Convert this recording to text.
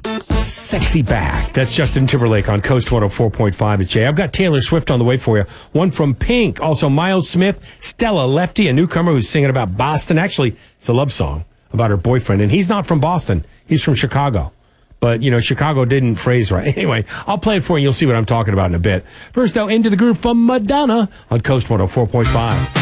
Sexy Back. That's Justin Timberlake on Coast 104.5 at Jay. I've got Taylor Swift on the way for you. One from Pink. Also Miles Smith, Stella Lefty, a newcomer who's singing about Boston. Actually, it's a love song about her boyfriend. And he's not from Boston. He's from Chicago. But, Chicago didn't phrase right. Anyway, I'll play it for you. You'll see what I'm talking about in a bit. First, though, Into the Groove from Madonna on Coast 104.5.